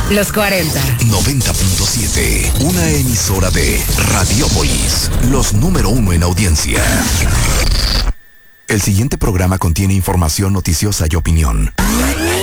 Los 40. 90.7. Una emisora de Radiopolis. Los número 1 en audiencia. El siguiente programa contiene información noticiosa y opinión.